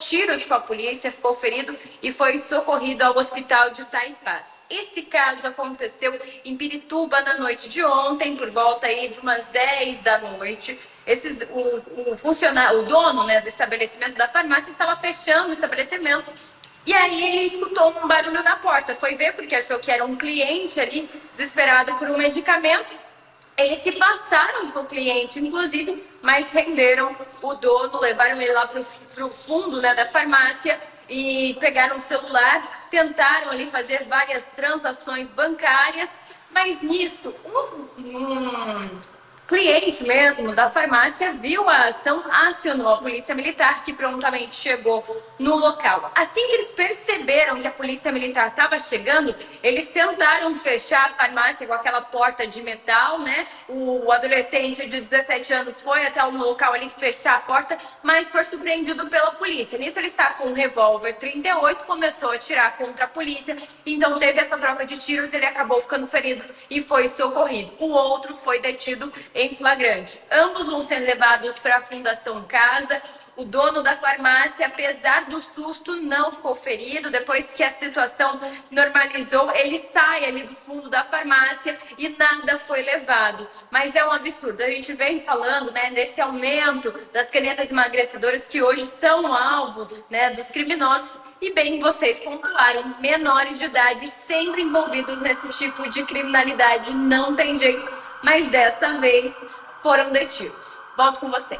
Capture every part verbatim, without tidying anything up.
tiros com a polícia, ficou ferido e foi socorrido ao hospital de Itaipás. Esse caso aconteceu em Pirituba na noite de ontem, por volta aí de umas dez da noite. Esses, o, o funcionário, o dono, né, do estabelecimento da farmácia estava fechando o estabelecimento e aí ele escutou um barulho na porta. Foi ver porque achou que era um cliente ali desesperado por um medicamento. Eles se passaram para o cliente, inclusive, mas renderam o dono, levaram ele lá para o fundo, né, da farmácia e pegaram o celular, tentaram ali fazer várias transações bancárias, mas nisso um, um cliente mesmo da farmácia viu a ação, acionou a polícia militar, que prontamente chegou no local. Assim que eles perceberam que a polícia militar estava chegando, eles tentaram fechar a farmácia com aquela porta de metal, né? O adolescente de dezessete anos foi até o local ali fechar a porta, mas foi surpreendido pela polícia. Nisso ele está com um revólver trinta e oito, começou a atirar contra a polícia, então teve essa troca de tiros, ele acabou ficando ferido e foi socorrido. O outro foi detido em flagrante. Ambos vão ser levados para a Fundação Casa. O dono da farmácia, apesar do susto, não ficou ferido. Depois que a situação normalizou, ele sai ali do fundo da farmácia e nada foi levado. Mas é um absurdo. A gente vem falando, né, desse aumento das canetas emagrecedoras que hoje são alvo, né, dos criminosos. E bem, vocês pontuaram, menores de idade sempre envolvidos nesse tipo de criminalidade. Não tem jeito, mas dessa vez foram detidos. Volto com vocês.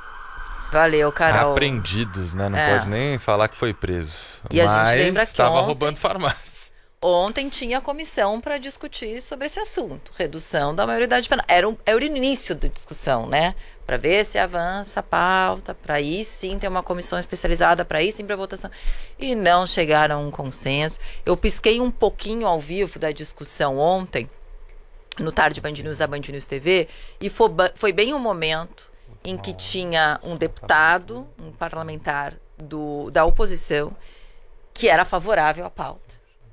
Valeu, Carol. Apreendidos, né? Não é. pode nem falar que foi preso. E Mas a gente lembra que estava ontem, roubando farmácia. Ontem tinha comissão para discutir sobre esse assunto. Redução da maioridade penal. Era, um, era o início da discussão, né? Para ver se avança a pauta, para aí sim ter uma comissão especializada, para aí sim para votação. E não chegaram a um consenso. Eu pisquei um pouquinho ao vivo da discussão ontem, no Tarde Band News da Band News T V, e foi, foi bem um momento em que tinha um deputado, um parlamentar do, da oposição, que era favorável à pauta.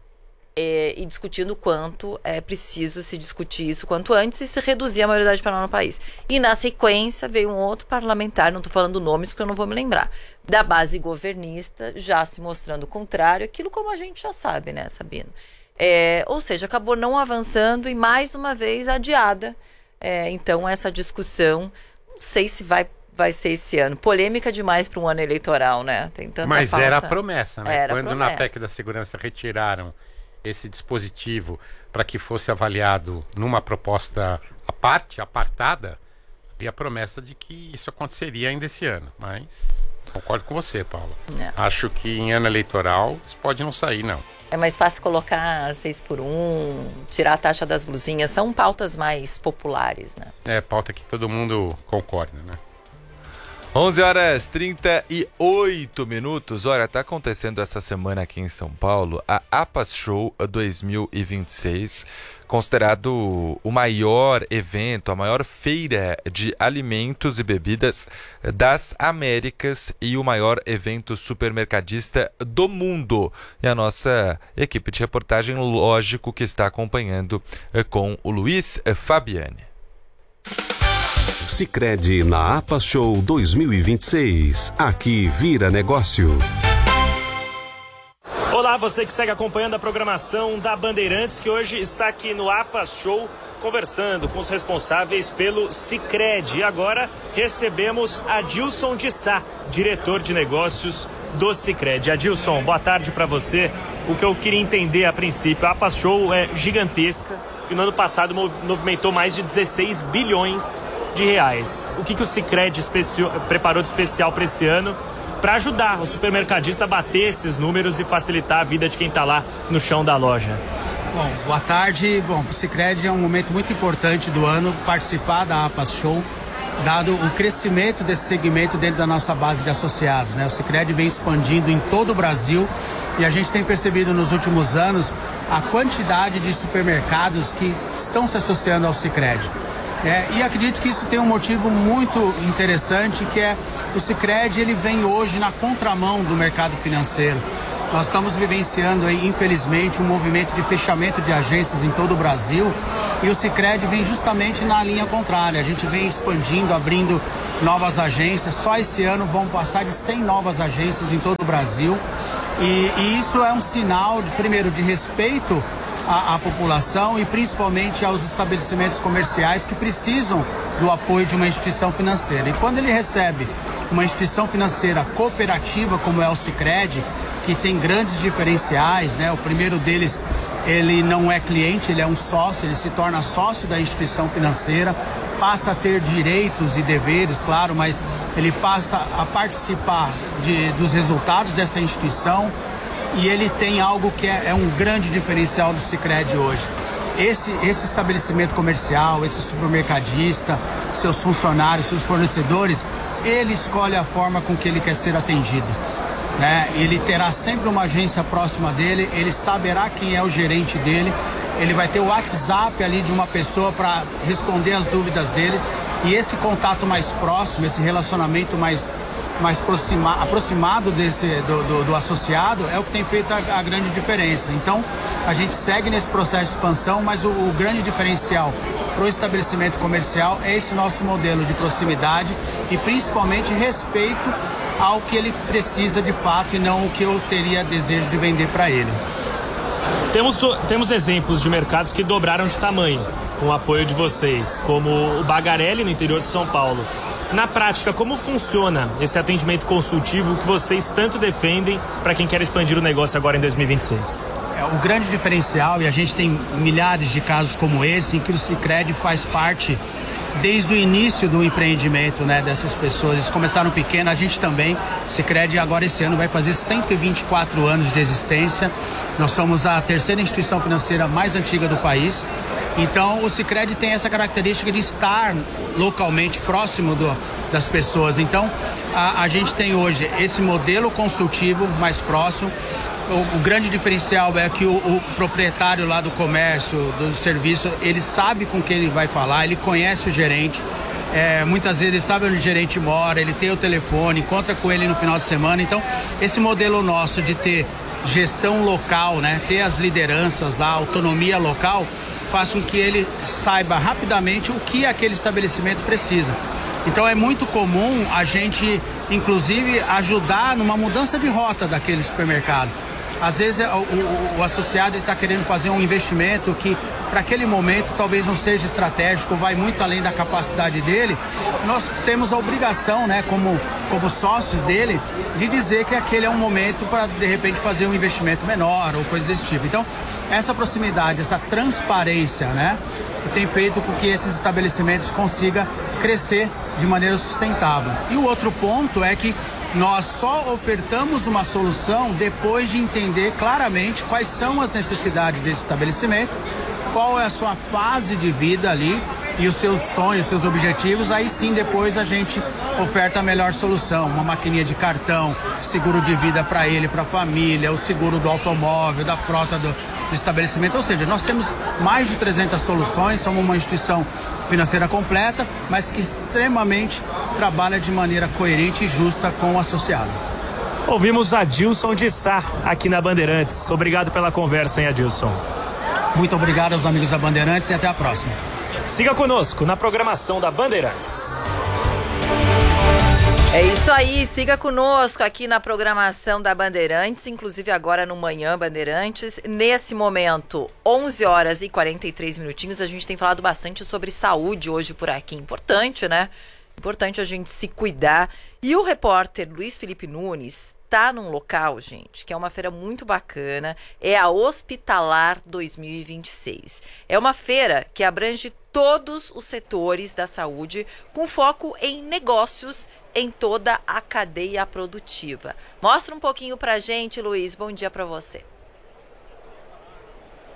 E, e discutindo o quanto é preciso se discutir isso quanto antes e se reduzir a maioridade penal no país. E na sequência veio um outro parlamentar, não estou falando nomes porque eu não vou me lembrar, da base governista, já se mostrando o contrário, aquilo como a gente já sabe, né, Sabino? É, ou seja, acabou não avançando e mais uma vez adiada. É, então essa discussão, não sei se vai, vai ser esse ano. Polêmica demais para um ano eleitoral, né? Tem tanta Mas pauta. era a promessa, né? Era Quando promessa. na P E C da Segurança retiraram esse dispositivo para que fosse avaliado numa proposta à parte, apartada, havia a promessa de que isso aconteceria ainda esse ano. Mas concordo com você, Paula. É. Acho que em ano eleitoral isso pode não sair, não. É mais fácil colocar seis por um, tirar a taxa das blusinhas. São pautas mais populares, né? É, pauta que todo mundo concorda, né? onze horas e trinta e oito minutos. Olha, tá acontecendo essa semana aqui em São Paulo a APAS Show dois mil e vinte e seis, considerado o maior evento, a maior feira de alimentos e bebidas das Américas e o maior evento supermercadista do mundo. E a nossa equipe de reportagem, lógico, que está acompanhando com o Luiz Fabiani. Sicredi na APAS Show dois mil e vinte e seis. Aqui vira negócio. Olá, você que segue acompanhando a programação da Bandeirantes, que hoje está aqui no APAS Show conversando com os responsáveis pelo Sicredi. E agora recebemos Adilson de Sá, diretor de negócios do Sicredi. Adilson, boa tarde para você. O que eu queria entender a princípio, a APAS Show é gigantesca e no ano passado movimentou mais de dezesseis bilhões de reais. O que, que o Sicredi especi- preparou de especial para esse ano para ajudar o supermercadista a bater esses números e facilitar a vida de quem está lá no chão da loja? Bom, boa tarde. Bom, o Sicredi é um momento muito importante do ano participar da APAS Show, dado o crescimento desse segmento dentro da nossa base de associados, né? O Sicredi vem expandindo em todo o Brasil e a gente tem percebido nos últimos anos a quantidade de supermercados que estão se associando ao Sicredi. É, e acredito que isso tem um motivo muito interessante, que é o Sicredi, ele vem hoje na contramão do mercado financeiro. Nós estamos vivenciando aí, infelizmente, um movimento de fechamento de agências em todo o Brasil, e o Sicredi vem justamente na linha contrária. A gente vem expandindo, abrindo novas agências. Só esse ano vão passar de cem novas agências em todo o Brasil, e, e isso é um sinal, de, primeiro, de respeito à, à população e principalmente aos estabelecimentos comerciais que precisam do apoio de uma instituição financeira. E quando ele recebe uma instituição financeira cooperativa como é o Sicredi, que tem grandes diferenciais, né? O primeiro deles, ele não é cliente, ele é um sócio, ele se torna sócio da instituição financeira, passa a ter direitos e deveres, claro, mas ele passa a participar de, dos resultados dessa instituição, e ele tem algo que é, é um grande diferencial do Sicredi hoje. Esse, esse estabelecimento comercial, esse supermercadista, seus funcionários, seus fornecedores, ele escolhe a forma com que ele quer ser atendido, né? Ele terá sempre uma agência próxima dele, ele saberá quem é o gerente dele, ele vai ter o WhatsApp ali de uma pessoa para responder as dúvidas deles, e esse contato mais próximo, esse relacionamento mais, mais aproxima, aproximado desse, do, do, do associado é o que tem feito a, a grande diferença. Então, a gente segue nesse processo de expansão, mas o, o grande diferencial para o estabelecimento comercial é esse nosso modelo de proximidade e principalmente respeito ao que ele precisa de fato e não o que eu teria desejo de vender para ele. Temos, temos exemplos de mercados que dobraram de tamanho com o apoio de vocês, como o Bagarelli no interior de São Paulo. Na prática, como funciona esse atendimento consultivo que vocês tanto defendem para quem quer expandir o negócio agora em dois mil e vinte e seis? É, o grande diferencial, e a gente tem milhares de casos como esse, em que o Sicredi faz parte desde o início do empreendimento, né, dessas pessoas. Eles começaram pequeno, a gente também. O Sicredi agora esse ano vai fazer cento e vinte e quatro anos de existência. Nós somos a terceira instituição financeira mais antiga do país. Então o Sicredi tem essa característica de estar localmente próximo do, das pessoas. Então a, a gente tem hoje esse modelo consultivo mais próximo. O, o grande diferencial é que o, o proprietário lá do comércio, do serviço, ele sabe com quem ele vai falar, ele conhece o gerente, é, muitas vezes ele sabe onde o gerente mora, ele tem o telefone, encontra com ele no final de semana. Então, esse modelo nosso de ter gestão local, né, ter as lideranças lá, autonomia local, faz com que ele saiba rapidamente o que aquele estabelecimento precisa. Então é muito comum a gente, inclusive, ajudar numa mudança de rota daquele supermercado. Às vezes o, o, o associado está querendo fazer um investimento que para aquele momento talvez não seja estratégico, vai muito além da capacidade dele. Nós temos a obrigação, né, como, como sócios dele, de dizer que aquele é um momento para de repente fazer um investimento menor ou coisa desse tipo. Então essa proximidade, essa transparência, né, tem feito com que esses estabelecimentos consigam crescer de maneira sustentável. E o outro ponto é que nós só ofertamos uma solução depois de entender claramente quais são as necessidades desse estabelecimento, qual é a sua fase de vida ali e os seus sonhos, seus objetivos. Aí sim, depois a gente oferta a melhor solução, uma maquininha de cartão, seguro de vida para ele, para a família, o seguro do automóvel, da frota do, do estabelecimento. Ou seja, nós temos mais de trezentas soluções, somos uma instituição financeira completa, mas que extremamente trabalha de maneira coerente e justa com o associado. Ouvimos Adilson de Sá aqui na Bandeirantes. Obrigado pela conversa, hein, Adilson? Muito obrigado aos amigos da Bandeirantes e até a próxima. Siga conosco na programação da Bandeirantes. É isso aí, siga conosco aqui na programação da Bandeirantes, inclusive agora no Manhã Bandeirantes. Nesse momento, onze horas e quarenta e três minutinhos, a gente tem falado bastante sobre saúde hoje por aqui. Importante, né? Importante a gente se cuidar. E o repórter Luiz Felipe Nunes está num local, gente, que é uma feira muito bacana, é a Hospitalar dois mil e vinte e seis. É uma feira que abrange todos os setores da saúde, com foco em negócios em toda a cadeia produtiva. Mostra um pouquinho pra gente, Luiz. Bom dia para você.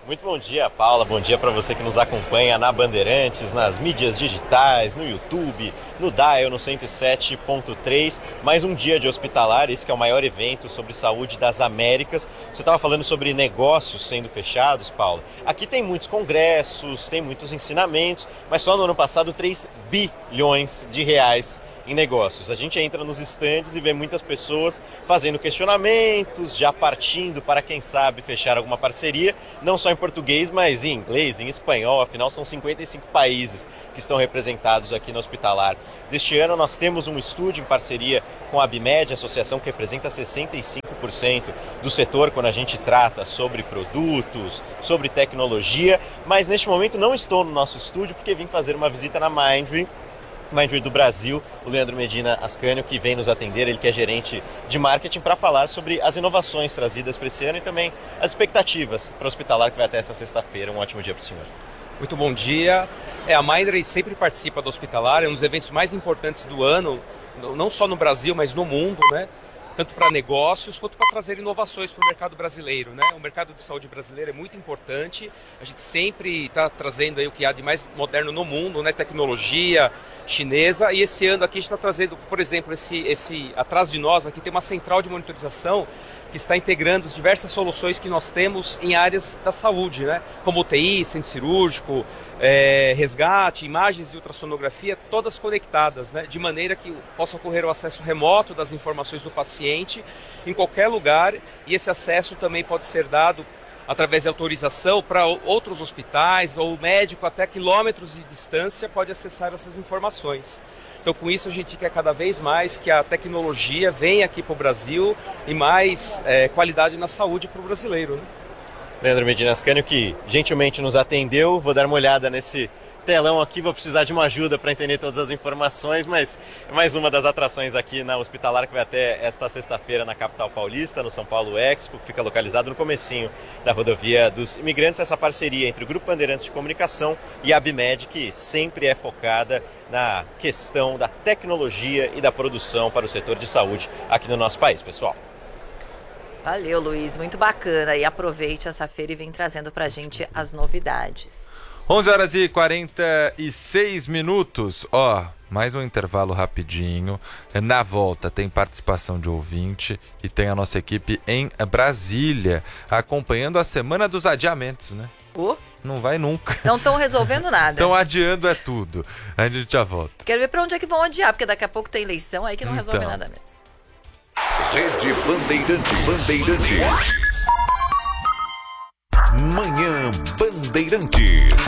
Muito bom dia, Paula. Bom dia para você que nos acompanha na Bandeirantes, nas mídias digitais, no YouTube, no Dial, no cento e sete ponto três. Mais um dia de Hospitalar, esse que é o maior evento sobre saúde das Américas. Você estava falando sobre negócios sendo fechados, Paula. Aqui tem muitos congressos, tem muitos ensinamentos, mas só no ano passado três bilhões de reais em negócios. A gente entra nos estandes e vê muitas pessoas fazendo questionamentos, já partindo para, quem sabe, fechar alguma parceria, não só em português, mas em inglês, em espanhol. Afinal, são cinquenta e cinco países que estão representados aqui no Hospitalar. Deste ano, nós temos um estúdio em parceria com a Abimed, associação que representa sessenta e cinco por cento do setor quando a gente trata sobre produtos, sobre tecnologia, mas neste momento não estou no nosso estúdio porque vim fazer uma visita na Mindry, Mindry do Brasil, o Leandro Medina Ascânio, que vem nos atender, ele que é gerente de marketing, para falar sobre as inovações trazidas para esse ano e também as expectativas para o Hospitalar, que vai até essa sexta-feira. Um ótimo dia para o senhor. Muito bom dia. É, a Mindry sempre participa do Hospitalar, é um dos eventos mais importantes do ano, não só no Brasil, mas no mundo, né? Tanto para negócios quanto para trazer inovações para o mercado brasileiro, né? O mercado de saúde brasileiro é muito importante. A gente sempre está trazendo aí o que há de mais moderno no mundo, né? Tecnologia chinesa. E esse ano aqui a gente está trazendo, por exemplo, esse, esse atrás de nós aqui tem uma central de monitorização que está integrando as diversas soluções que nós temos em áreas da saúde, né? Como U T I, centro cirúrgico, é, resgate, imagens de ultrassonografia, todas conectadas, né? De maneira que possa ocorrer o acesso remoto das informações do paciente em qualquer lugar, e esse acesso também pode ser dado através de autorização para outros hospitais, ou o médico até quilômetros de distância pode acessar essas informações. Então, com isso, a gente quer cada vez mais que a tecnologia venha aqui para o Brasil e mais é, qualidade na saúde para o brasileiro, né? Leandro Medina Ascânio, que gentilmente nos atendeu. Vou dar uma olhada nesse telão aqui, vou precisar de uma ajuda para entender todas as informações, mas é mais uma das atrações aqui na Hospitalar, que vai até esta sexta-feira na capital paulista, no São Paulo Expo, que fica localizado no comecinho da rodovia dos imigrantes. Essa parceria entre o Grupo Bandeirantes de Comunicação e a Abimed, que sempre é focada na questão da tecnologia e da produção para o setor de saúde aqui no nosso país, pessoal. Valeu, Luiz, muito bacana. E aproveite essa feira e vem trazendo pra gente as novidades. onze horas e quarenta e seis minutos. Ó, mais um intervalo rapidinho. Na volta tem participação de ouvinte e tem a nossa equipe em Brasília, acompanhando a semana dos adiamentos, né? Oh. Não vai nunca. Não estão resolvendo nada. Estão adiando é tudo. A gente já volta. Quero ver pra onde é que vão adiar, porque daqui a pouco tem eleição aí que não resolve então. nada mesmo. Rede Bandeirantes. Bandeirantes. Manhã Bandeirantes.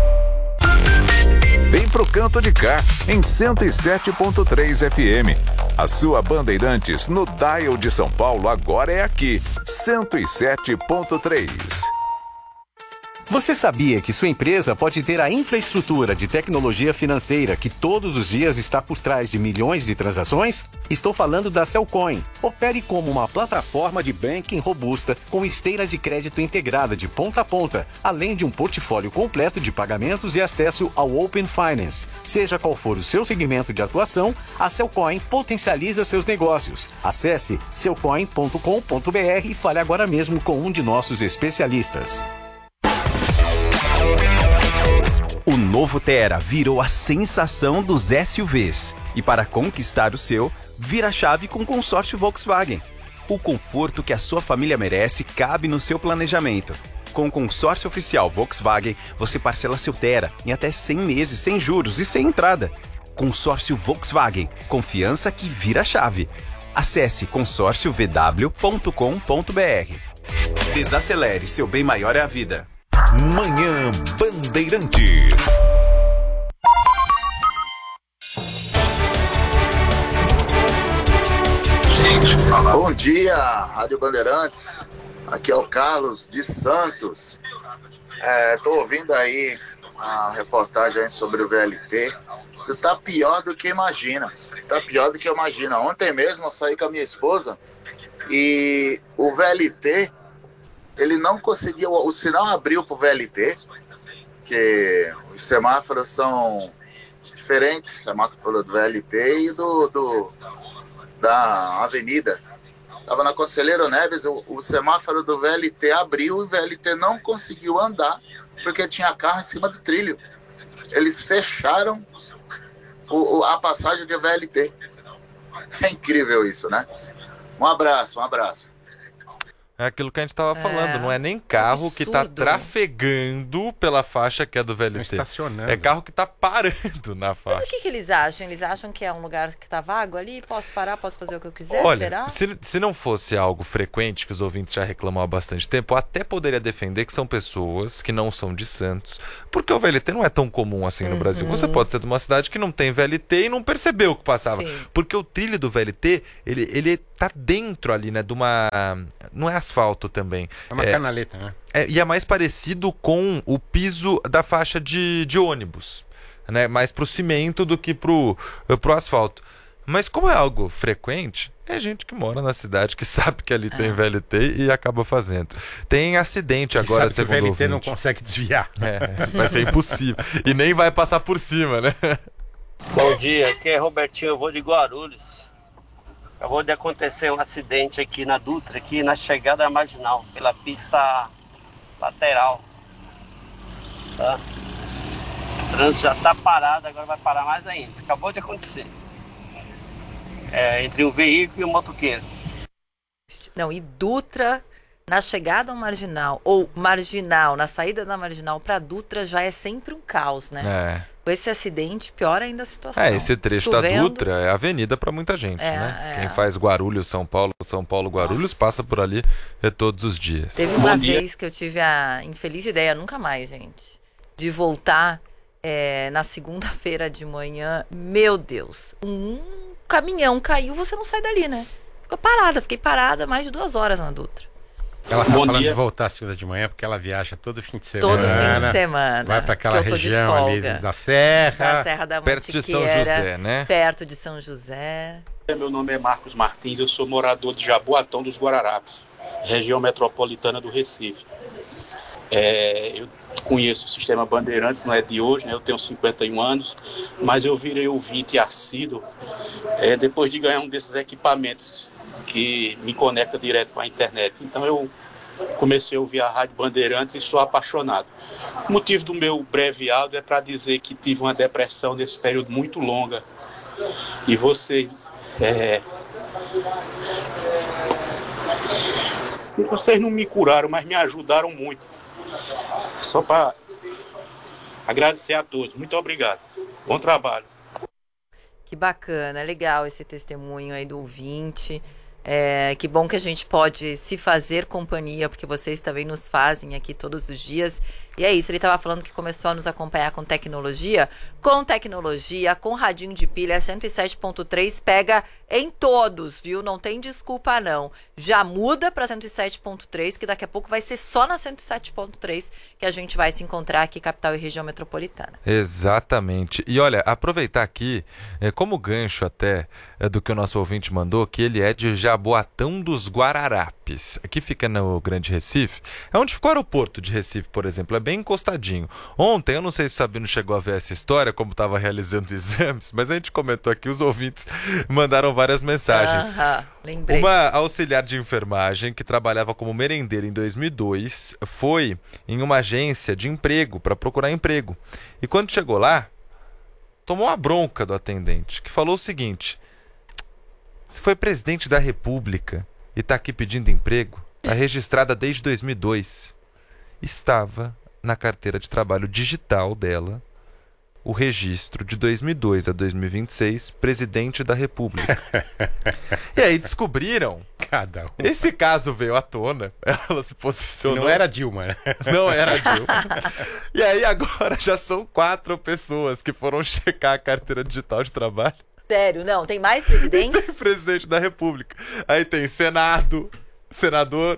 Vem pro canto de cá, em cento e sete ponto três F M. A sua Bandeirantes no Dial de São Paulo agora é aqui, cento e sete ponto três. Você sabia que sua empresa pode ter a infraestrutura de tecnologia financeira que todos os dias está por trás de milhões de transações? Estou falando da Cellcoin. Opere como uma plataforma de banking robusta com esteira de crédito integrada de ponta a ponta, além de um portfólio completo de pagamentos e acesso ao Open Finance. Seja qual for o seu segmento de atuação, a Cellcoin potencializa seus negócios. Acesse cellcoin ponto com ponto br e fale agora mesmo com um de nossos especialistas. O novo Tera virou a sensação dos S U Vs. E para conquistar o seu, vira a chave com o consórcio Volkswagen. O conforto que a sua família merece cabe no seu planejamento. Com o consórcio oficial Volkswagen, você parcela seu Tera em até cem meses sem juros e sem entrada. Consórcio Volkswagen. Confiança que vira a chave. Acesse consórcio v w ponto com ponto br. Desacelere, seu bem maior é a vida. Manhã Bandeirantes. Bom dia, Rádio Bandeirantes. Aqui é o Carlos de Santos. Estou é, ouvindo aí a reportagem sobre o V L T. Você está pior do que imagina. Está pior do que imagina. Ontem mesmo eu saí com a minha esposa e o V L T, ele não conseguia, o sinal abriu para o V L T, que os semáforos são diferentes, semáforo do V L T e do, do da avenida. Estava na Conselheiro Neves, o, o semáforo do V L T abriu e o V L T não conseguiu andar porque tinha carro em cima do trilho. Eles fecharam o, o, a passagem de V L T. É incrível isso, né? Um abraço, um abraço. É aquilo que a gente estava é, falando, não é nem carro absurdo. que está trafegando pela faixa que é do V L T. Estacionando. É carro que está parando na faixa. Mas o que, que eles acham? Eles acham que é um lugar que está vago ali? Posso parar, posso fazer o que eu quiser? Olha, será? Se, se não fosse algo frequente, que os ouvintes já reclamam há bastante tempo, eu até poderia defender que são pessoas que não são de Santos, porque o V L T não é tão comum assim no uhum. Brasil. Você pode ser de uma cidade que não tem V L T e não percebeu o que passava. Sim. Porque o trilho do V L T, ele, ele tá dentro ali, né, de uma... Não é asfalto também. É uma é, canaleta, né? É, e é mais parecido com o piso da faixa de, de ônibus, né? Mais pro cimento do que pro, pro asfalto. Mas como é algo frequente, é gente que mora na cidade, que sabe que ali ah. tem V L T e acaba fazendo. Tem acidente que agora, sabe segundo que o V L T ouvinte. não consegue desviar. É, vai ser impossível. E nem vai passar por cima, né? Bom dia, aqui é Robertinho, eu vou de Guarulhos. Acabou de acontecer um acidente aqui na Dutra, aqui na chegada à Marginal, pela pista lateral. Tá? O trânsito já está parado, agora vai parar mais ainda. Acabou de acontecer. É, entre um veículo e um motoqueiro. Não, e Dutra na chegada ao Marginal, ou Marginal, na saída da Marginal para Dutra, já é sempre um caos, né? É. Com esse acidente, piora ainda a situação. É, esse trecho Chovendo, da Dutra é avenida para muita gente, é, né? É. Quem faz Guarulhos, São Paulo, São Paulo, Guarulhos, Nossa. passa por ali é, todos os dias. Teve uma vez que eu tive a infeliz ideia, nunca mais, gente, de voltar é, na segunda-feira de manhã. Meu Deus, um caminhão caiu, você não sai dali, né? Ficou parada, fiquei parada mais de duas horas na Dutra. Ela tá Bom falando dia. de voltar segunda de manhã porque ela viaja todo fim de semana. Todo fim de semana. Vai para aquela região ali da Serra. Da Serra da perto de São José, né? Perto de São José. Meu nome é Marcos Martins, eu sou morador de Jaboatão dos Guararapes, região metropolitana do Recife. É, eu conheço o sistema Bandeirantes, não é de hoje, né? Eu tenho cinquenta e um anos, mas eu virei ouvinte assíduo é, depois de ganhar um desses equipamentos que me conecta direto com a internet. Então eu comecei a ouvir a Rádio Bandeirantes e sou apaixonado. O motivo do meu breve áudio é para dizer que tive uma depressão nesse período muito longa. E vocês... É, vocês não me curaram, mas me ajudaram muito. Só para agradecer a todos. Muito obrigado. Bom trabalho. Que bacana, legal esse testemunho aí do ouvinte. É, que bom que a gente pode se fazer companhia, porque vocês também nos fazem aqui todos os dias. E é isso, ele estava falando que começou a nos acompanhar com tecnologia. Com tecnologia, com radinho de pilha, cento e sete ponto três pega em todos, viu? Não tem desculpa não. Já muda para cento e sete ponto três, que daqui a pouco vai ser só na cento e sete ponto três que a gente vai se encontrar aqui, capital e região metropolitana. Exatamente. E olha, aproveitar aqui, é, como gancho até é, do que o nosso ouvinte mandou, que ele é de Jaboatão dos Guararapes, que fica no Grande Recife. É onde ficou o aeroporto de Recife, por exemplo, é bem encostadinho. Ontem, eu não sei se o Sabino chegou a ver essa história, como estava realizando exames, mas a gente comentou aqui, os ouvintes mandaram várias mensagens. Ah, lembrei. Uma auxiliar de enfermagem que trabalhava como merendeira em dois mil e dois foi em uma agência de emprego para procurar emprego. E quando chegou lá, tomou uma bronca do atendente, que falou o seguinte: você foi presidente da República e está aqui pedindo emprego? Está registrada desde dois mil e dois. Estava na carteira de trabalho digital dela o registro de dois mil e dois a dois mil e vinte e seis, presidente da República. E aí descobriram. Cada um. Esse caso veio à tona. Ela se posicionou. Não era Dilma, né? Não era Dilma. E aí agora já são quatro pessoas que foram checar a carteira digital de trabalho. Sério, não? Tem mais presidentes? Tem presidente da República. Aí tem Senado, senador,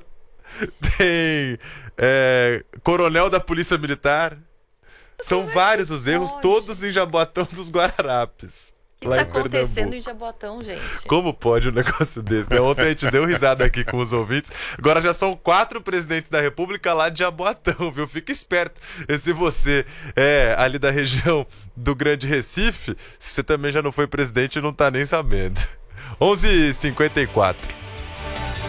tem é, coronel da Polícia Militar. São vários os erros, pode? Todos em Jaboatão dos Guararapes. O que está acontecendo em Jaboatão, gente? Como pode um negócio desse? Né? Ontem a gente deu risada aqui com os ouvintes. Agora já são quatro presidentes da República lá de Jaboatão, viu? Fica esperto. E se você é ali da região do Grande Recife, se você também já não foi presidente, não tá nem sabendo. onze e cinquenta e quatro.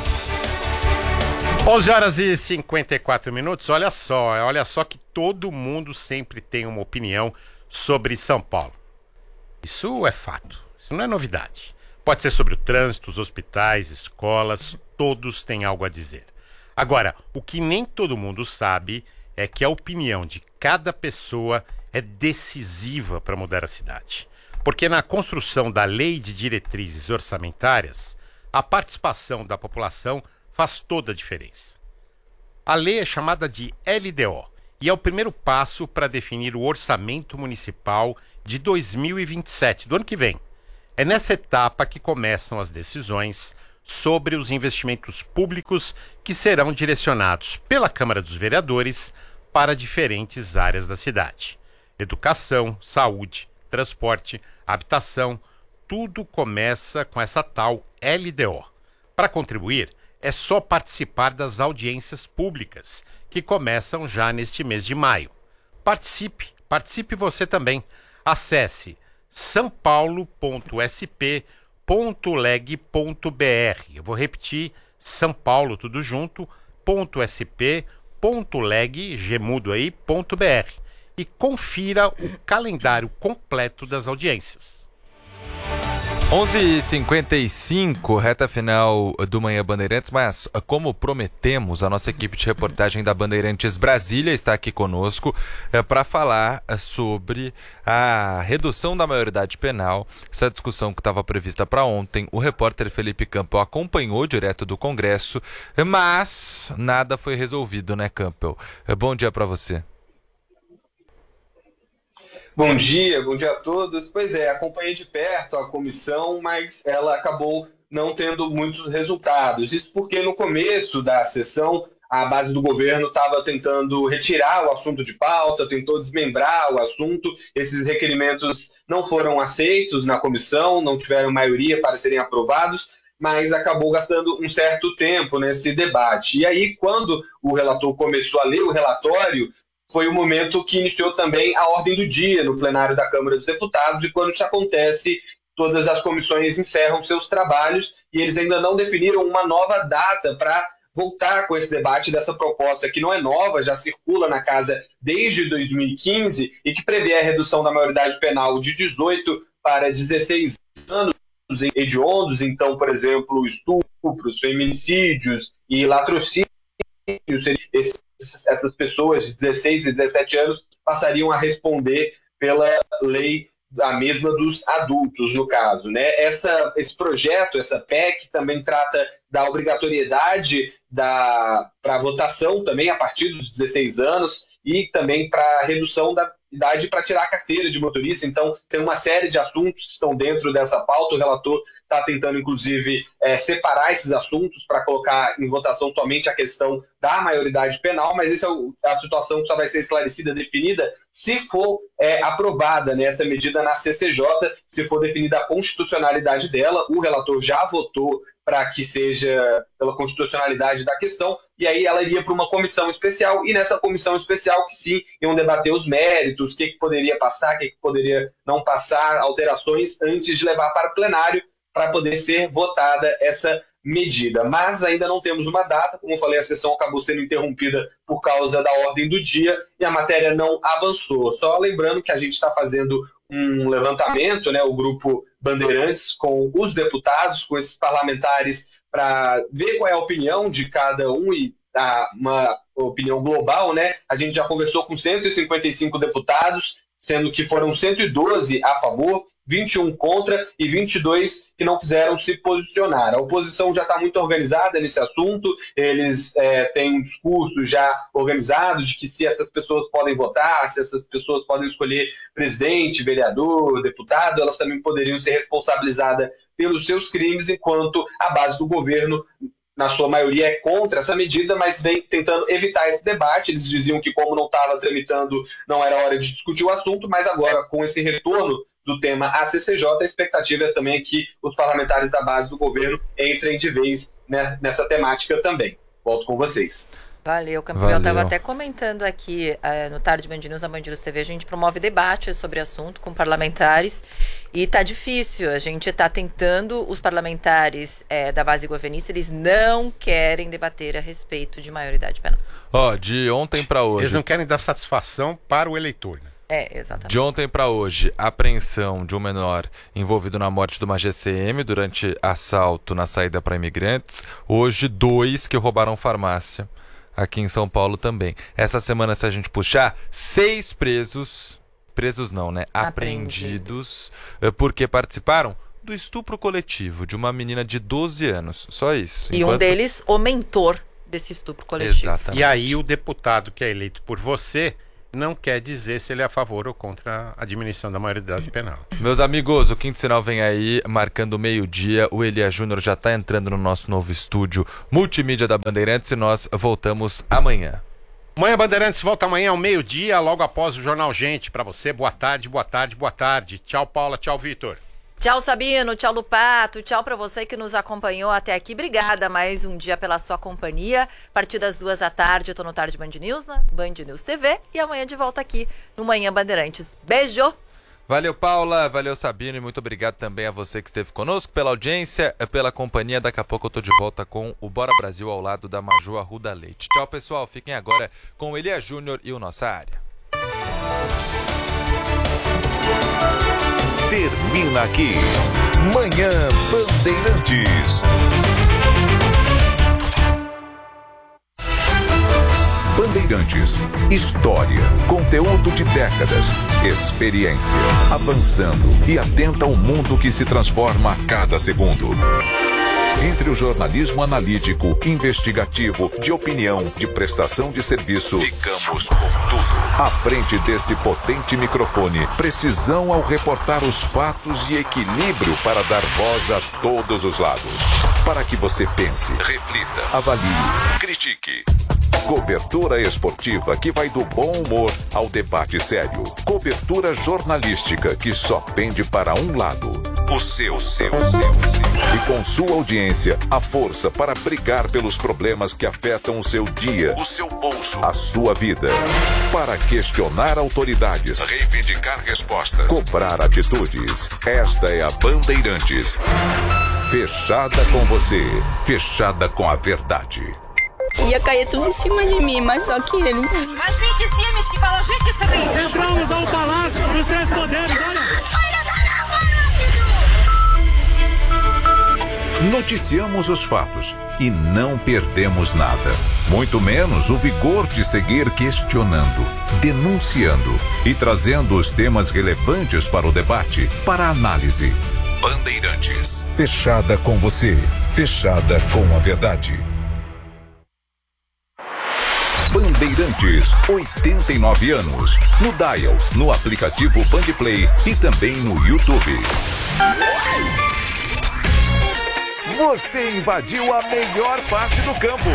onze horas e cinquenta e quatro minutos, olha só, olha só que todo mundo sempre tem uma opinião sobre São Paulo. Isso é fato, isso não é novidade. Pode ser sobre o trânsito, os hospitais, escolas, todos têm algo a dizer. Agora, o que nem todo mundo sabe é que a opinião de cada pessoa é decisiva para mudar a cidade. Porque na construção da Lei de Diretrizes Orçamentárias, a participação da população faz toda a diferença. A lei é chamada de L D O e é o primeiro passo para definir o orçamento municipal de dois mil e vinte e sete, do ano que vem. É nessa etapa que começam as decisões sobre os investimentos públicos que serão direcionados pela Câmara dos Vereadores para diferentes áreas da cidade. Educação, saúde, transporte, habitação, tudo começa com essa tal L D O. Para contribuir, é só participar das audiências públicas, que começam já neste mês de maio. Participe, participe você também. Acesse são paulo ponto s p ponto leg ponto b r. Eu vou repetir, São Paulo, tudo junto, ponto s p ponto leg, gemudo aí, ponto b r. E confira o calendário completo das audiências. onze e cinquenta e cinco, reta final do Manhã Bandeirantes, mas como prometemos, a nossa equipe de reportagem da Bandeirantes Brasília está aqui conosco é, para falar sobre a redução da maioridade penal, essa discussão que estava prevista para ontem. O repórter Felipe Campbell acompanhou direto do Congresso, mas nada foi resolvido, né, Campbell? Bom dia para você. Bom dia, bom dia a todos. Pois é, acompanhei de perto a comissão, mas ela acabou não tendo muitos resultados. Isso porque no começo da sessão a base do governo estava tentando retirar o assunto de pauta, tentou desmembrar o assunto. Esses requerimentos não foram aceitos na comissão, não tiveram maioria para serem aprovados, mas acabou gastando um certo tempo nesse debate. E aí, quando o relator começou a ler o relatório, foi o momento que iniciou também a ordem do dia no plenário da Câmara dos Deputados, e quando isso acontece, todas as comissões encerram seus trabalhos e eles ainda não definiram uma nova data para voltar com esse debate dessa proposta que não é nova, já circula na casa desde dois mil e quinze e que prevê a redução da maioridade penal de dezoito para dezesseis anos em hediondos, então, por exemplo, estupros, feminicídios e latrocínios. Esses essas pessoas de dezesseis e dezessete anos passariam a responder pela lei a mesma dos adultos, no caso, né? Essa, esse projeto, essa P E C, também trata da obrigatoriedade da, para votação também a partir dos dezesseis anos e também para a redução da idade para tirar a carteira de motorista. Então, tem uma série de assuntos que estão dentro dessa pauta. O relator está tentando, inclusive, é, separar esses assuntos para colocar em votação somente a questão da maioridade penal, mas essa é a situação que só vai ser esclarecida, definida, se for é, aprovada nessa medida na C C J, se for definida a constitucionalidade dela. O relator já votou para que seja pela constitucionalidade da questão, e aí ela iria para uma comissão especial, e nessa comissão especial que sim, iam debater os méritos, o que, que poderia passar, o que, que poderia não passar, alterações, antes de levar para o plenário para poder ser votada essa medida. Mas ainda não temos uma data, como eu falei, a sessão acabou sendo interrompida por causa da ordem do dia e a matéria não avançou. Só lembrando que a gente está fazendo um levantamento, né, o grupo Bandeirantes, com os deputados, com esses parlamentares, para ver qual é a opinião de cada um e a, uma opinião global, né? A gente já conversou com cento e cinquenta e cinco deputados, sendo que foram cento e doze a favor, vinte e um contra e vinte e dois que não quiseram se posicionar. A oposição já está muito organizada nesse assunto, eles é, têm um discurso já organizado de que se essas pessoas podem votar, se essas pessoas podem escolher presidente, vereador, deputado, elas também poderiam ser responsabilizadas pelos seus crimes, enquanto a base do governo, na sua maioria, é contra essa medida, mas vem tentando evitar esse debate. Eles diziam que, como não estava tramitando, não era hora de discutir o assunto, mas agora, com esse retorno do tema à C C J, a expectativa é também que os parlamentares da base do governo entrem de vez nessa temática também. Volto com vocês. Valeu, Campo. Eu estava até comentando aqui uh, no Tarde Band News, na Band News T V, a gente promove debates sobre o assunto com parlamentares e tá difícil, a gente está tentando, os parlamentares é, da base governista, eles não querem debater a respeito de maioridade penal. Ó, oh, de ontem para hoje... Eles não querem dar satisfação para o eleitor, né? É, exatamente. De ontem para hoje, apreensão de um menor envolvido na morte de uma G C M durante assalto na saída para imigrantes. Hoje, dois que roubaram farmácia aqui em São Paulo também. Essa semana, se a gente puxar, seis presos, presos não, né? Apreendidos, porque participaram do estupro coletivo de uma menina de doze anos. Só isso. E Enquanto... um deles, o mentor desse estupro coletivo. Exatamente. E aí o deputado que é eleito por você não quer dizer se ele é a favor ou contra a diminuição da maioridade penal. Meus amigos, o Quinto Sinal vem aí, marcando meio-dia. O Elias Júnior já está entrando no nosso novo estúdio multimídia da Bandeirantes e nós voltamos amanhã. Manhã Bandeirantes volta amanhã ao meio-dia, logo após o Jornal Gente. Para você, boa tarde, boa tarde, boa tarde. Tchau, Paula, tchau, Vitor. Tchau, Sabino, tchau, Lupato, tchau para você que nos acompanhou até aqui. Obrigada mais um dia pela sua companhia. A partir das duas da tarde eu tô no Tarde Band News, na Band News T V. E amanhã de volta aqui no Manhã Bandeirantes. Beijo! Valeu, Paula, valeu, Sabino, e muito obrigado também a você que esteve conosco, pela audiência, pela companhia. Daqui a pouco eu tô de volta com o Bora Brasil ao lado da Maju Arruda Leite. Tchau, pessoal, fiquem agora com o Elias Júnior e o Nossa Área. Termina aqui, Manhã Bandeirantes. Bandeirantes, história, conteúdo de décadas, experiência, avançando e atenta ao mundo que se transforma a cada segundo. Entre o jornalismo analítico, investigativo, de opinião, de prestação de serviço, ficamos com tudo. À frente desse potente microfone, precisão ao reportar os fatos e equilíbrio para dar voz a todos os lados. Para que você pense, reflita, avalie, critique. Cobertura esportiva que vai do bom humor ao debate sério. Cobertura jornalística que só pende para um lado. O seu, seu, seu, seu. E com sua audiência, a força para brigar pelos problemas que afetam o seu dia, o seu bolso, a sua vida. Para questionar autoridades, reivindicar respostas, cobrar atitudes. Esta é a Bandeirantes. Fechada com você, fechada com a verdade. Ia cair tudo em cima de mim, mas só que ele... Mas vinte filmes que falam, gente, isso aqui. Entramos ao Palácio dos Três Poderes, olha. Noticiamos os fatos e não perdemos nada. Muito menos o vigor de seguir questionando, denunciando e trazendo os temas relevantes para o debate, para a análise. Bandeirantes. Fechada com você, fechada com a verdade. Bandeirantes, oitenta e nove anos. No Dial, no aplicativo Bandplay e também no YouTube. Você invadiu a melhor parte do campo.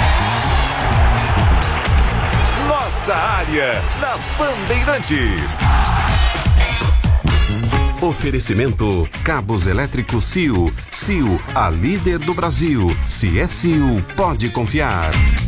Nossa Área, na Bandeirantes. Oferecimento Cabos Elétricos C I U. C I U, a líder do Brasil. Se é C I U, pode confiar.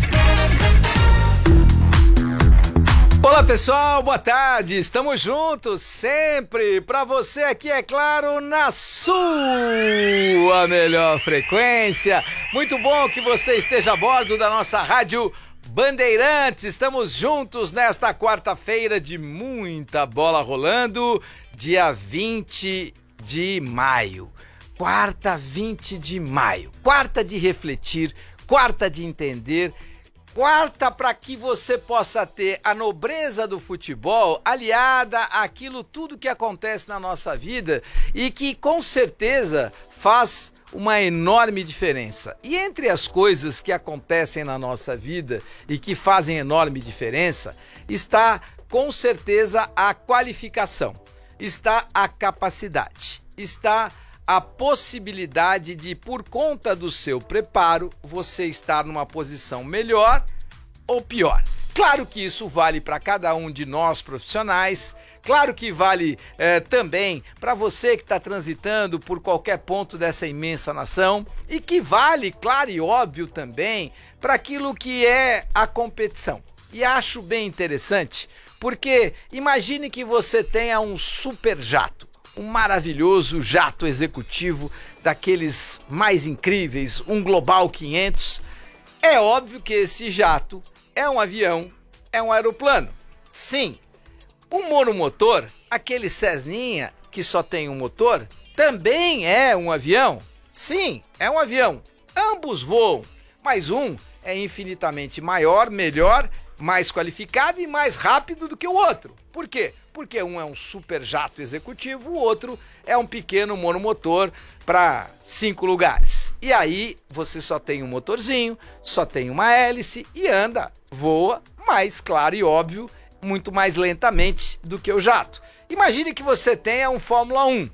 Olá pessoal, boa tarde, estamos juntos sempre, para você aqui é claro, na sua melhor frequência. Muito bom que você esteja a bordo da nossa rádio Bandeirantes, estamos juntos nesta quarta-feira de muita bola rolando, dia vinte de maio, quarta vinte de maio, quarta de refletir, quarta de entender, quarta para que você possa ter a nobreza do futebol aliada àquilo tudo que acontece na nossa vida e que com certeza faz uma enorme diferença. E entre as coisas que acontecem na nossa vida e que fazem enorme diferença, está com certeza a qualificação, está a capacidade, está a possibilidade de, por conta do seu preparo, você estar numa posição melhor ou pior. Claro que isso vale para cada um de nós profissionais, Claro que vale é, também para você que está transitando por qualquer ponto dessa imensa nação e que vale, claro e óbvio também, para aquilo que é a competição. E acho bem interessante, porque imagine que você tenha um super jato, um maravilhoso jato executivo daqueles mais incríveis, um Global quinhentos. É óbvio que esse jato é um avião, é um aeroplano. Sim, o monomotor, aquele Cessninha que só tem um motor, também é um avião. Sim, é um avião. Ambos voam, mas um é infinitamente maior, melhor, mais qualificado e mais rápido do que o outro. Por quê? Porque um é um super jato executivo, o outro é um pequeno monomotor para cinco lugares. E aí você só tem um motorzinho, só tem uma hélice e anda, voa, mas claro e óbvio, muito mais lentamente do que o jato. Imagine que você tenha um Fórmula um.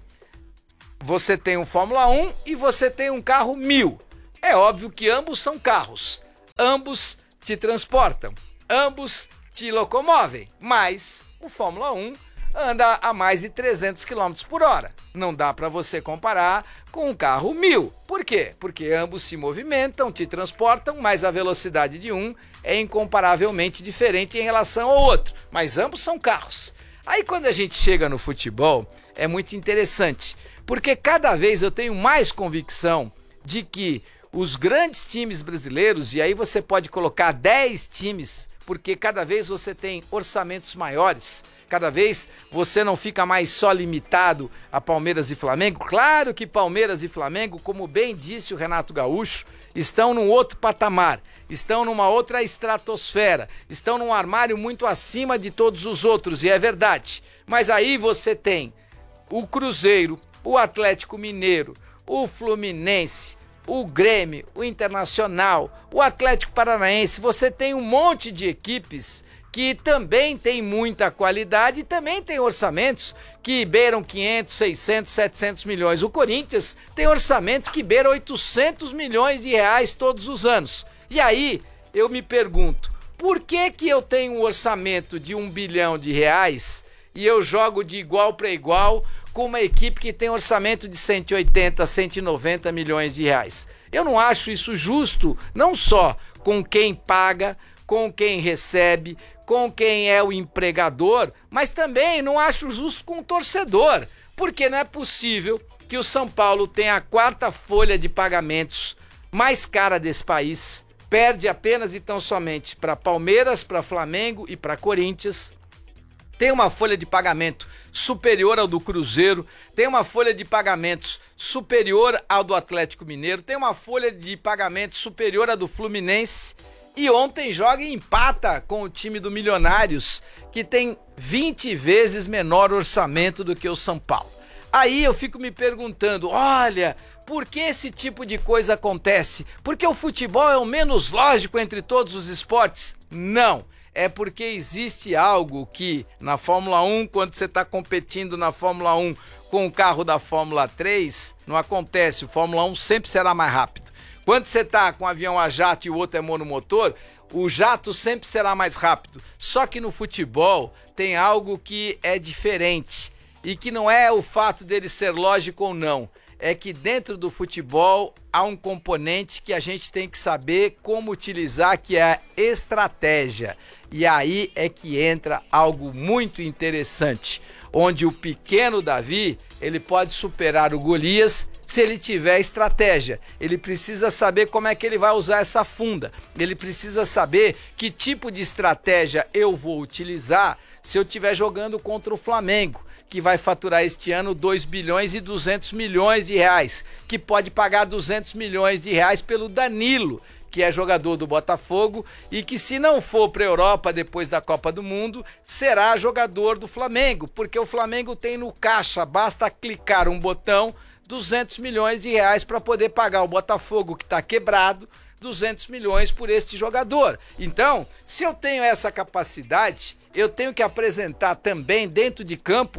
Você tem um Fórmula um e você tem um carro mil. É óbvio que ambos são carros. Ambos te transportam. Ambos te locomovem. Mas o Fórmula um anda a mais de trezentos quilômetros por hora. Não dá para você comparar com um carro mil. Por quê? Porque ambos se movimentam, te transportam, mas a velocidade de um é incomparavelmente diferente em relação ao outro. Mas ambos são carros. Aí quando a gente chega no futebol, é muito interessante, porque cada vez eu tenho mais convicção de que os grandes times brasileiros, e aí você pode colocar dez times, porque cada vez você tem orçamentos maiores, cada vez você não fica mais só limitado a Palmeiras e Flamengo. Claro que Palmeiras e Flamengo, como bem disse o Renato Gaúcho, estão num outro patamar, estão numa outra estratosfera, estão num armário muito acima de todos os outros, e é verdade. Mas aí você tem o Cruzeiro, o Atlético Mineiro, o Fluminense, o Grêmio, o Internacional, o Atlético Paranaense. Você tem um monte de equipes que também tem muita qualidade e também tem orçamentos que beiram quinhentos, seiscentos, setecentos milhões. O Corinthians tem orçamento que beira oitocentos milhões de reais todos os anos. E aí eu me pergunto, por que que eu tenho um orçamento de um bilhão de reais e eu jogo de igual para igual com uma equipe que tem orçamento de cento e oitenta, cento e noventa milhões de reais? Eu não acho isso justo, não só com quem paga, com quem recebe, com quem é o empregador, mas também não acho justo com o torcedor, porque não é possível que o São Paulo tenha a quarta folha de pagamentos mais cara desse país, perde apenas e tão somente para Palmeiras, para Flamengo e para Corinthians, tem uma folha de pagamento superior ao do Cruzeiro, tem uma folha de pagamentos superior ao do Atlético Mineiro, tem uma folha de pagamentos superior à do Fluminense, e ontem joga e empata com o time do Milionários, que tem vinte vezes menor orçamento do que o São Paulo. Aí eu fico me perguntando, olha, por que esse tipo de coisa acontece? Porque o futebol é o menos lógico entre todos os esportes? Não. É porque existe algo que na Fórmula um, quando você está competindo na Fórmula um com o carro da Fórmula três, não acontece. O Fórmula um sempre será mais rápido. Quando você está com um avião a jato e o outro é monomotor, o jato sempre será mais rápido. Só que no futebol tem algo que é diferente e que não é o fato dele ser lógico ou não. É que dentro do futebol há um componente que a gente tem que saber como utilizar, que é a estratégia. E aí é que entra algo muito interessante, onde o pequeno Davi, ele pode superar o Golias se ele tiver estratégia. Ele precisa saber como é que ele vai usar essa funda. Ele precisa saber que tipo de estratégia eu vou utilizar se eu estiver jogando contra o Flamengo, que vai faturar este ano dois bilhões e duzentos milhões de reais, que pode pagar duzentos milhões de reais pelo Danilo, que é jogador do Botafogo e que, se não for para a Europa depois da Copa do Mundo, será jogador do Flamengo, porque o Flamengo tem no caixa, basta clicar um botão, duzentos milhões de reais para poder pagar o Botafogo, que está quebrado, duzentos milhões por este jogador. Então, se eu tenho essa capacidade, eu tenho que apresentar também dentro de campo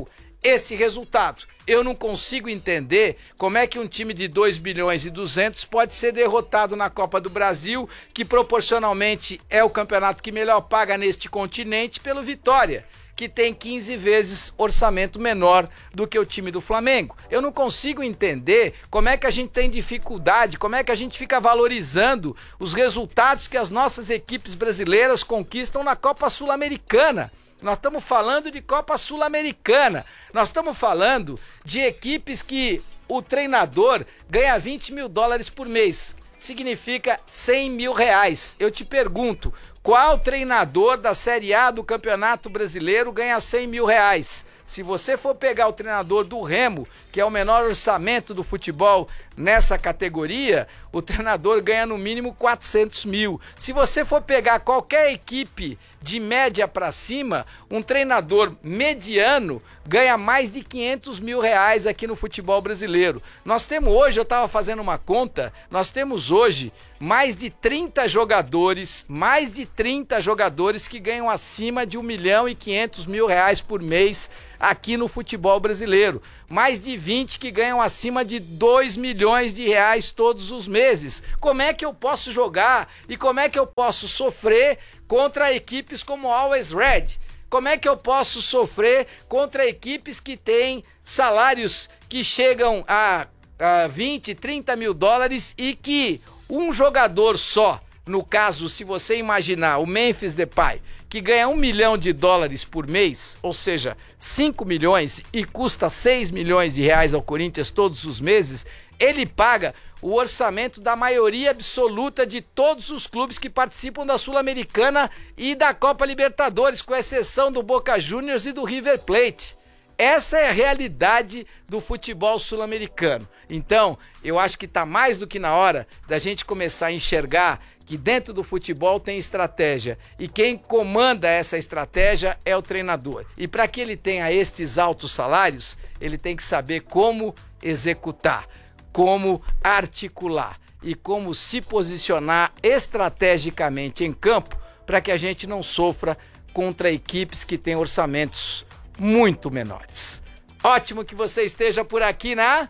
esse resultado. Eu não consigo entender como é que um time de dois bilhões e duzentos pode ser derrotado na Copa do Brasil, que proporcionalmente é o campeonato que melhor paga neste continente, pelo Vitória, que tem quinze vezes orçamento menor do que o time do Flamengo. Eu não consigo entender como é que a gente tem dificuldade, como é que a gente fica valorizando os resultados que as nossas equipes brasileiras conquistam na Copa Sul-Americana. Nós estamos falando de Copa Sul-Americana, nós estamos falando de equipes que o treinador ganha vinte mil dólares por mês, significa cem mil reais. Eu te pergunto, qual treinador da Série A do Campeonato Brasileiro ganha cem mil reais? Se você for pegar o treinador do Remo, que é o menor orçamento do futebol nessa categoria, o treinador ganha no mínimo quatrocentos mil. Se você for pegar qualquer equipe de média para cima, um treinador mediano ganha mais de quinhentos mil reais aqui no futebol brasileiro. Nós temos hoje, eu estava fazendo uma conta, nós temos hoje mais de trinta jogadores, mais de trinta jogadores que ganham acima de um milhão e quinhentos mil reais por mês aqui no futebol brasileiro. Mais de vinte que ganham acima de dois milhões de reais todos os meses. Como é que eu posso jogar e como é que eu posso sofrer contra equipes como Always Red? Como é que eu posso sofrer contra equipes que têm salários que chegam a, a vinte, trinta mil dólares e que um jogador só, no caso, se você imaginar o Memphis Depay, que ganha um milhão de dólares por mês, ou seja, cinco milhões e custa seis milhões de reais ao Corinthians todos os meses, ele paga o orçamento da maioria absoluta de todos os clubes que participam da Sul-Americana e da Copa Libertadores, com exceção do Boca Juniors e do River Plate. Essa é a realidade do futebol sul-americano. Então, eu acho que está mais do que na hora da gente começar a enxergar que dentro do futebol tem estratégia e quem comanda essa estratégia é o treinador. E para que ele tenha estes altos salários, ele tem que saber como executar, como articular e como se posicionar estrategicamente em campo para que a gente não sofra contra equipes que têm orçamentos muito menores. Ótimo que você esteja por aqui na...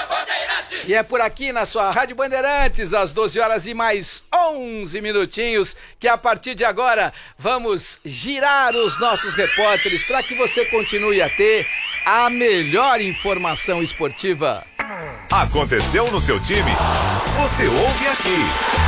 E é por aqui na sua Rádio Bandeirantes, às doze horas e mais onze minutinhos, que a partir de agora vamos girar os nossos repórteres para que você continue a ter a melhor informação esportiva. Aconteceu no seu time? Você ouve aqui.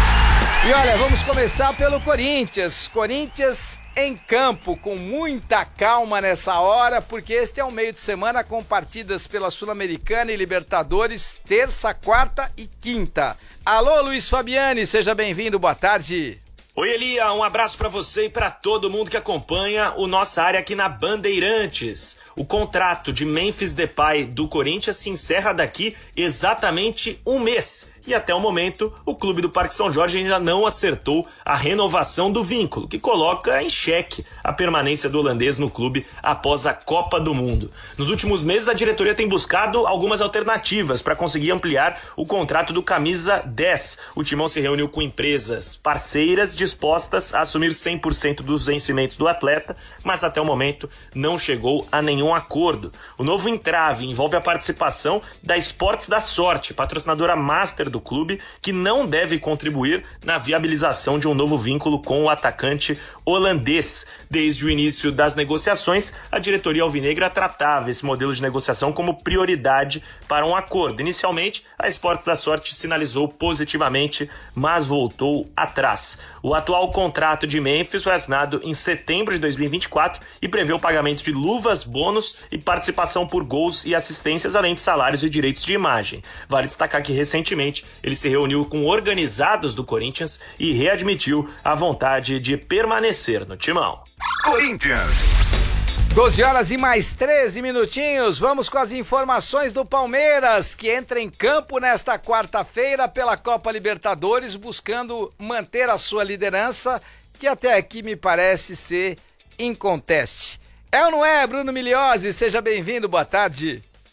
E olha, vamos começar pelo Corinthians. Corinthians em campo, com muita calma nessa hora, porque este é um meio de semana com partidas pela Sul-Americana e Libertadores, terça, quarta e quinta. Alô, Luiz Fabiani, seja bem-vindo, boa tarde. Oi, Elia, um abraço para você e para todo mundo que acompanha o nossa área aqui na Bandeirantes. O contrato de Memphis Depay do Corinthians se encerra daqui exatamente um mês. E até o momento, o clube do Parque São Jorge ainda não acertou a renovação do vínculo, que coloca em xeque a permanência do holandês no clube após a Copa do Mundo. Nos últimos meses, a diretoria tem buscado algumas alternativas para conseguir ampliar o contrato do camisa dez. O Timão se reuniu com empresas parceiras dispostas a assumir cem por cento dos vencimentos do atleta, mas até o momento não chegou a nenhum acordo. O novo entrave envolve a participação da Esportes da Sorte, patrocinadora master do clube, que não deve contribuir na viabilização de um novo vínculo com o atacante holandês. Desde o início das negociações, a diretoria alvinegra tratava esse modelo de negociação como prioridade para um acordo. Inicialmente, a Esportes da Sorte sinalizou positivamente, mas voltou atrás. O atual contrato de Memphis foi assinado em setembro de dois mil e vinte e quatro e prevê o pagamento de luvas, bônus e participação por gols e assistências, além de salários e direitos de imagem. Vale destacar que recentemente ele se reuniu com organizados do Corinthians e readmitiu a vontade de permanecer no timão. Corinthians. doze horas e mais treze minutinhos, vamos com as informações do Palmeiras, que entra em campo nesta quarta-feira pela Copa Libertadores, buscando manter a sua liderança, que até aqui me parece ser inconteste. É ou não é, Bruno Miliose? Seja bem-vindo, boa tarde.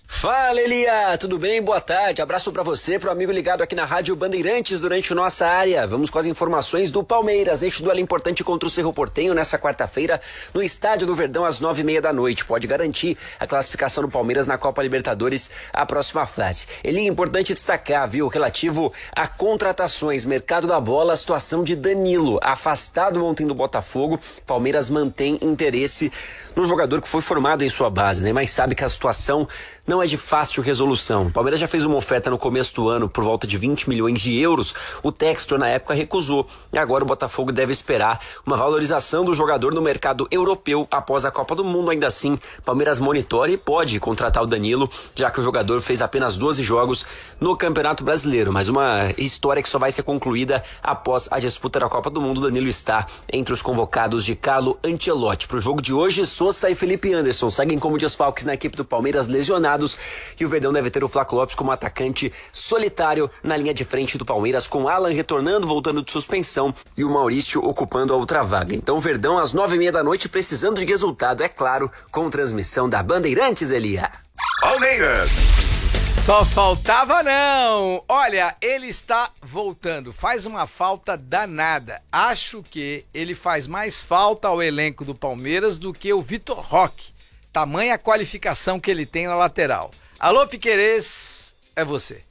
Fala, Elia! Tudo bem? Boa tarde. Abraço pra você, pro amigo ligado aqui na Rádio Bandeirantes durante nossa área. Vamos com as informações do Palmeiras. Este duelo importante contra o Cerro Porteño nessa quarta-feira no Estádio do Verdão às nove e meia da noite. Pode garantir a classificação do Palmeiras na Copa Libertadores, a próxima fase. Elia, importante destacar, viu, relativo a contratações, mercado da bola, a situação de Danilo, afastado ontem do Botafogo. Palmeiras mantém interesse no jogador que foi formado em sua base, né? Mas sabe que a situação não é de fácil resolução. O Palmeiras já fez uma oferta no começo do ano por volta de vinte milhões de euros. O Textor, na época, recusou. E agora o Botafogo deve esperar uma valorização do jogador no mercado europeu após a Copa do Mundo. Ainda assim, Palmeiras monitora e pode contratar o Danilo, já que o jogador fez apenas doze jogos no Campeonato Brasileiro. Mas uma história que só vai ser concluída após a disputa da Copa do Mundo. O Danilo está entre os convocados de Carlo Ancelotti. Para o jogo de hoje, Sousa e Felipe Anderson seguem como desfalques na equipe do Palmeiras, lesionados. E o Verdão deve ter o Flaco Lopes como atacante solitário na linha de frente do Palmeiras, com Alan retornando, voltando de suspensão, e o Maurício ocupando a outra vaga. Então o Verdão às nove e meia da noite, precisando de resultado, é claro, com transmissão da Bandeirantes, Elia. Palmeiras! Só faltava não! Olha, ele está voltando, faz uma falta danada. Acho que ele faz mais falta ao elenco do Palmeiras do que o Vitor Roque. Tamanha qualificação que ele tem na lateral. Alô, Piquerez, é você.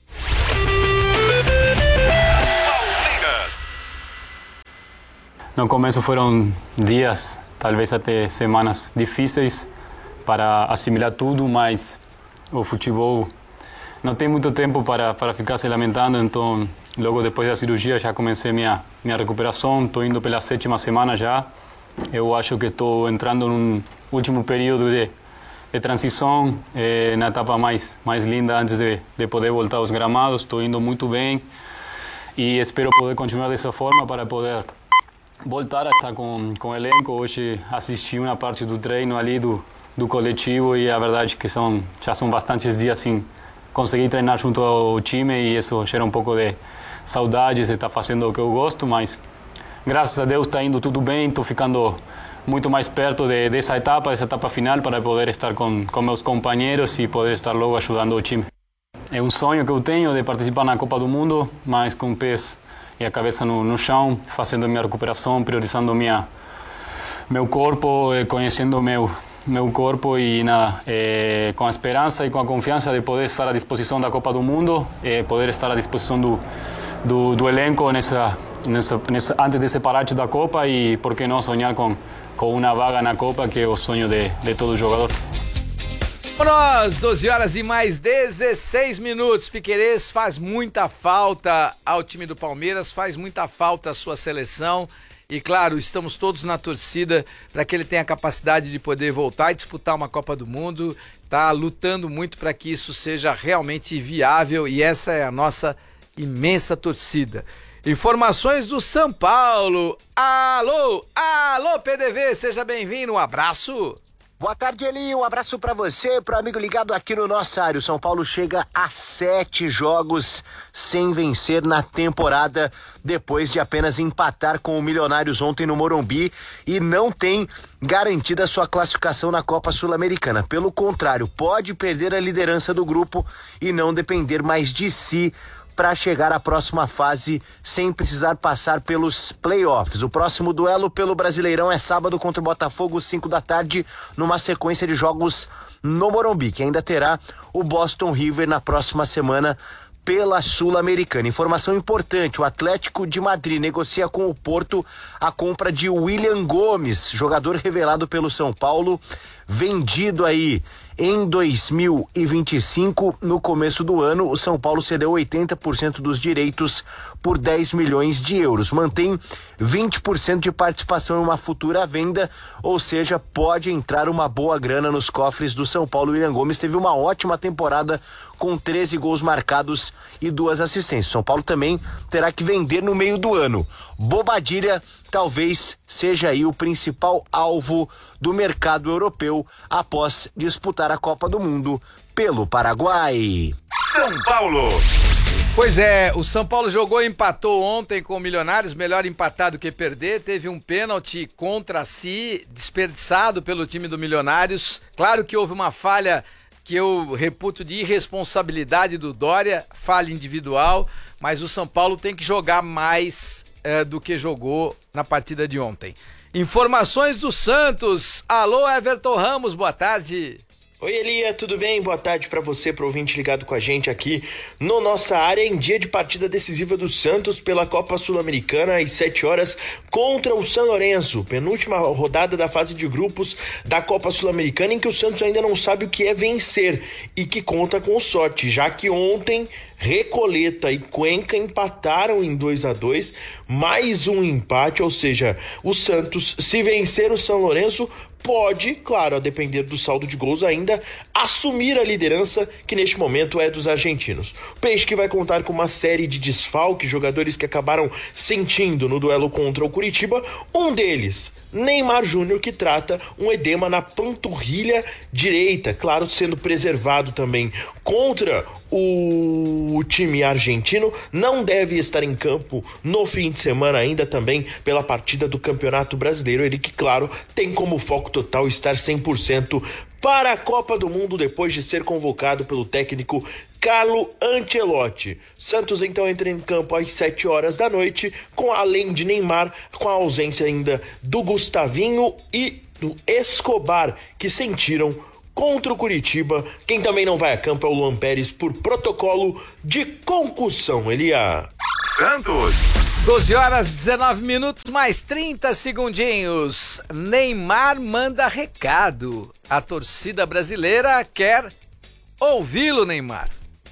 Palmeiras. No começo foram dias, talvez até semanas difíceis para assimilar tudo, mas o futebol não tem muito tempo para, para ficar se lamentando, então logo depois da cirurgia já comecei minha, minha recuperação, estou indo pela sétima semana já. Eu acho que estou entrando num último período de, de transição, eh, na etapa mais, mais linda antes de, de poder voltar aos gramados. Estou indo muito bem e espero poder continuar dessa forma para poder voltar a estar com, com o elenco. Hoje assisti uma parte do treino ali do, do coletivo e a verdade é que são, já são bastantes dias sem conseguir treinar junto ao time e isso gera um pouco de saudades de estar fazendo o que eu gosto, mas graças a Deus está indo tudo bem, estou ficando muito mais perto de, dessa etapa, dessa etapa final, para poder estar com, com meus companheiros e poder estar logo ajudando o time. É um sonho que eu tenho de participar na Copa do Mundo, mas com pés e a cabeça no, no chão, fazendo minha recuperação, priorizando minha, meu corpo, conhecendo meu, meu corpo e nada, é, com a esperança e com a confiança de poder estar à disposição da Copa do Mundo, é, poder estar à disposição do, do, do elenco nessa Nessa, nessa, antes desse parate da Copa e por que não sonhar com, com uma vaga na Copa, que é o sonho de, de todo jogador. Nós, doze horas e mais dezesseis minutos. Piquerez faz muita falta ao time do Palmeiras, faz muita falta à sua seleção e claro, estamos todos na torcida para que ele tenha a capacidade de poder voltar e disputar uma Copa do Mundo. Tá lutando muito para que isso seja realmente viável e essa é a nossa imensa torcida. Informações do São Paulo. Alô, alô P D V, seja bem-vindo, um abraço. Boa tarde, Eli, um abraço pra você, pro amigo ligado aqui no nosso área. O São Paulo chega a sete jogos sem vencer na temporada, depois de apenas empatar com o Milionários ontem no Morumbi e não tem garantida sua classificação na Copa Sul-Americana. Pelo contrário, pode perder a liderança do grupo e não depender mais de si para chegar à próxima fase sem precisar passar pelos playoffs. O próximo duelo pelo Brasileirão é sábado contra o Botafogo, cinco da tarde, numa sequência de jogos no Morumbi, que ainda terá o Boston River na próxima semana pela Sul-Americana. Informação importante, o Atlético de Madrid negocia com o Porto a compra de William Gomes, jogador revelado pelo São Paulo, vendido aí em dois mil e vinte e cinco, no começo do ano, o São Paulo cedeu oitenta por cento dos direitos por dez milhões de euros. Mantém vinte por cento de participação em uma futura venda, ou seja, pode entrar uma boa grana nos cofres do São Paulo. William Gomes teve uma ótima temporada com treze gols marcados e duas assistências. São Paulo também terá que vender no meio do ano. Bobadilha talvez seja aí o principal alvo do mercado europeu após disputar a Copa do Mundo pelo Paraguai. São Paulo. Pois é, o São Paulo jogou e empatou ontem com o Milionários, melhor empatar do que perder, teve um pênalti contra si, desperdiçado pelo time do Milionários. Claro que houve uma falha que que eu reputo de irresponsabilidade do Dória, falha individual, mas o São Paulo tem que jogar mais é, do que jogou na partida de ontem. Informações do Santos. Alô, Everton Ramos, boa tarde. Oi, Elia, tudo bem? Boa tarde para você, para o ouvinte ligado com a gente aqui no Nossa Área, em dia de partida decisiva do Santos pela Copa Sul-Americana, às sete horas, contra o São Lourenço, penúltima rodada da fase de grupos da Copa Sul-Americana, em que o Santos ainda não sabe o que é vencer e que conta com sorte, já que ontem Recoleta e Cuenca empataram em dois a dois, mais um empate, ou seja, o Santos, se vencer o São Lourenço, pode, claro, a depender do saldo de gols ainda, assumir a liderança que neste momento é dos argentinos. O Peixe que vai contar com uma série de desfalques, jogadores que acabaram sentindo no duelo contra o Curitiba, um deles, Neymar Júnior, que trata um edema na panturrilha direita, claro, sendo preservado também contra o time argentino, não deve estar em campo no fim de semana ainda também pela partida do Campeonato Brasileiro, ele que, claro, tem como foco total estar cem por cento para a Copa do Mundo depois de ser convocado pelo técnico Carlo Ancelotti. Santos então entra em campo às sete horas da noite, com além de Neymar, com a ausência ainda do Gustavinho e do Escobar, que sentiram contra o Curitiba. Quem também não vai a campo é o Luan Pérez por protocolo de concussão. Elia. Santos. doze horas, dezenove minutos, mais trinta segundinhos. Neymar manda recado. A torcida brasileira quer ouvi-lo, Neymar.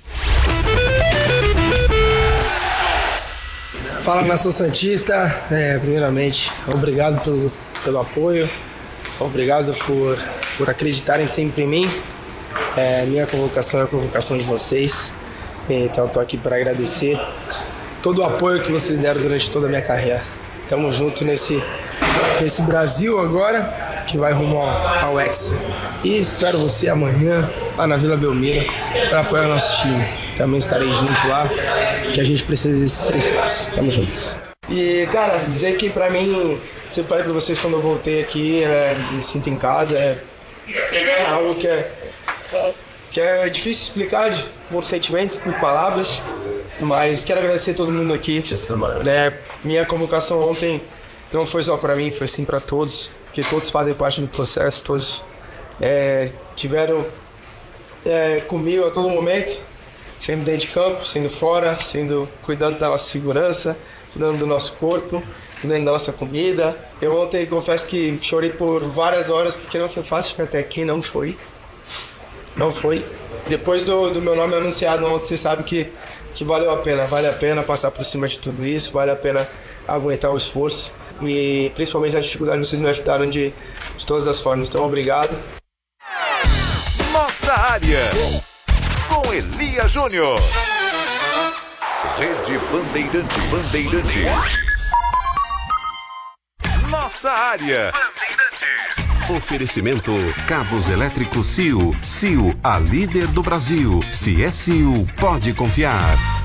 Fala, nação santista. É, primeiramente, obrigado pelo, pelo apoio. Obrigado por, por acreditarem sempre em mim. É, minha convocação é a convocação de vocês. Então, estou aqui para agradecer todo o apoio que vocês deram durante toda a minha carreira. Tamo junto nesse, nesse Brasil agora, que vai rumo ao, ao Hexa. E espero você amanhã, lá na Vila Belmiro, para apoiar o nosso time. Também estarei junto lá, que a gente precisa desses três passos. Tamo juntos. E, cara, dizer que pra mim, sempre falei pra vocês quando eu voltei aqui, é, me sinto em casa, é, é algo que é, que é difícil explicar de, por sentimentos, por palavras, mas quero agradecer a todo mundo aqui. É, minha convocação ontem não foi só pra mim, foi sim pra todos, porque todos fazem parte do processo, todos é, tiveram é, comigo a todo momento, sendo dentro de campo, sendo fora, sendo cuidando da nossa segurança, cuidando do nosso corpo, cuidando da nossa comida. Eu ontem confesso que chorei por várias horas, porque não foi fácil chegar até aqui, não foi. Não foi. Depois do, do meu nome anunciado ontem, você sabe que, que valeu a pena. Vale a pena passar por cima de tudo isso, vale a pena aguentar o esforço. E principalmente na dificuldade, vocês me ajudaram de, de todas as formas. Então, obrigado. Nossa Área, com Elia Júnior. Rede Bandeirantes. Bandeirantes. Nossa Área. Oferecimento Cabos Elétricos C I U. C I U, a líder do Brasil. Se é C I U, pode confiar.